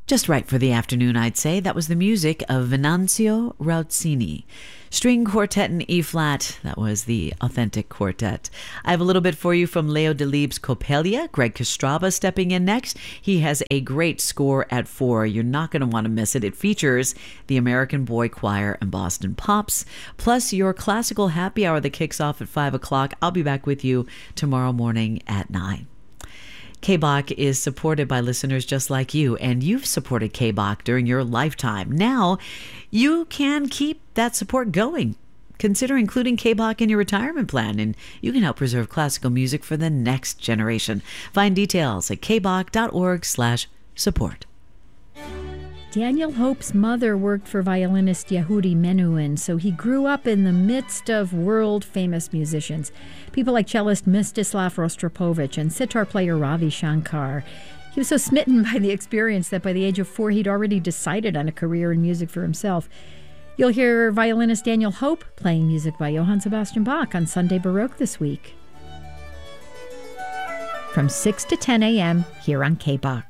Just right for the afternoon, I'd say. That was the music of Venanzio Rauzzini. String Quartet in E-flat. That was the authentic quartet. I have a little bit for you from Leo Delibes' Coppelia. Greg Kostraba stepping in next. He has a great score at 4. You're not going to want to miss it. It features the American Boy Choir and Boston Pops, plus your classical happy hour that kicks off at 5 o'clock. I'll be back with you tomorrow morning at 9. KBOC is supported by listeners just like you, and you've supported KBOC during your lifetime. Now, you can keep that support going. Consider including KBOC in your retirement plan, and you can help preserve classical music for the next generation. Find details at kboc.org/support. Daniel Hope's mother worked for violinist Yehudi Menuhin, so he grew up in the midst of world-famous musicians, people like cellist Mstislav Rostropovich and sitar player Ravi Shankar. He was so smitten by the experience that by the age of 4, he'd already decided on a career in music for himself. You'll hear violinist Daniel Hope playing music by Johann Sebastian Bach on Sunday Baroque this week. From 6 to 10 a.m. here on KBOC.